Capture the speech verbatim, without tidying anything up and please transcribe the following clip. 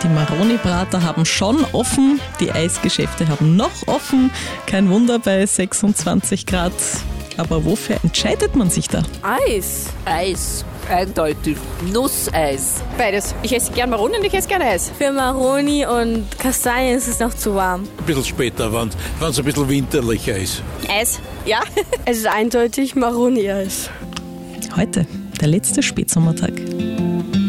Die Maroni-Brater haben schon offen, die Eisgeschäfte haben noch offen. Kein Wunder bei sechsundzwanzig Grad. Aber wofür entscheidet man sich da? Eis. Eis, eindeutig. Nusseis. Beides. Ich esse gern Maroni und ich esse gern Eis. Für Maroni und Kastanien ist es noch zu warm. Ein bisschen später, wenn es ein bisschen winterlicher ist. Eis. Ja. Es ist eindeutig Maroni-Eis. Heute, der letzte Spätsommertag.